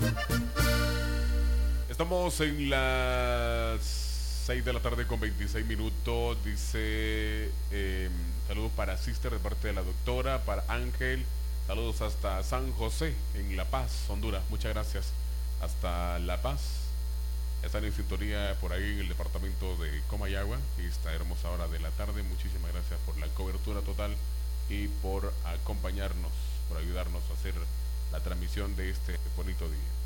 Estamos en las 6 de la tarde con 26 minutos. Dice saludos para Sister de parte de la doctora, para Ángel. Saludos hasta San José, en La Paz, Honduras. Muchas gracias. Hasta La Paz. Están en sintonía por ahí en el departamento de Comayagua. Y esta hermosa hora de la tarde. Muchísimas gracias por la cobertura total y por acompañarnos, por ayudarnos a hacer la transmisión de este bonito día.